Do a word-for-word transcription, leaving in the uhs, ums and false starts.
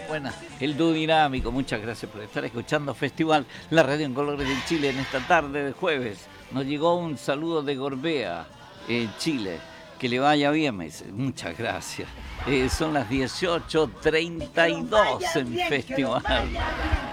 Buenas, el dúo dinámico, muchas gracias por estar escuchando Festival, la radio en colores de Chile en esta tarde de jueves. Nos llegó un saludo de Gorbea, en Chile. Que le vaya bien, me dice. Muchas gracias. Eh, son las dieciocho treinta y dos en Festival.